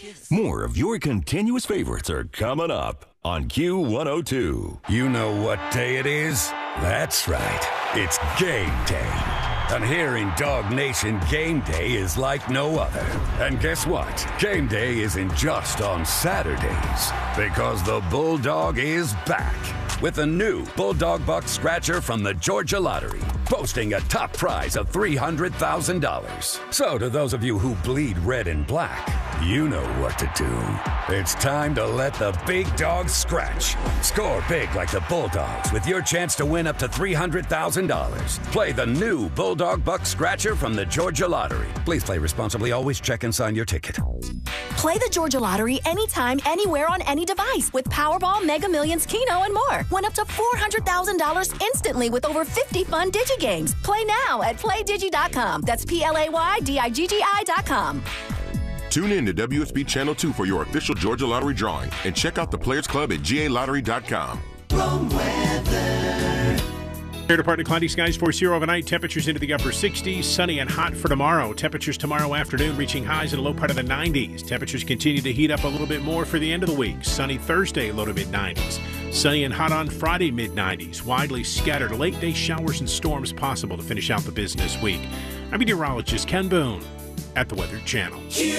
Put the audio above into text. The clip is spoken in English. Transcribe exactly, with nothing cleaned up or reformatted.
More of your continuous favorites are coming up on Q one oh two. You know what day it is? That's right. It's game day. And here in Dog Nation, game day is like no other. And guess what? Game day isn't just on Saturdays, because the Bulldog is back with a new Bulldog Buck Scratcher from the Georgia Lottery, boasting a top prize of three hundred thousand dollars. So to those of you who bleed red and black, you know what to do. It's time to let the big dog scratch. Score big like the Bulldogs with your chance to win up to three hundred thousand dollars. Play the new Bulldog Buck Scratcher from the Georgia Lottery. Please play responsibly. Always check and sign your ticket. Play the Georgia Lottery anytime, anywhere on any device with Powerball, Mega Millions, Keno, and more. Win up to four hundred thousand dollars instantly with over fifty fun Digi games. Play now at play digi dot com. That's P L A Y D I G G I dot com. Tune in to W S B Channel two for your official Georgia Lottery drawing and check out the Players Club at G A lottery dot com. Wrong weather. Fair to partly cloudy skies for zero overnight. Temperatures into the upper sixties. Sunny and hot for tomorrow. Temperatures tomorrow afternoon reaching highs in the low part of the nineties. Temperatures continue to heat up a little bit more for the end of the week. Sunny Thursday, low to mid nineties. Sunny and hot on Friday, mid nineties. Widely scattered late day showers and storms possible to finish out the business week. I'm meteorologist Ken Boone at the Weather Channel.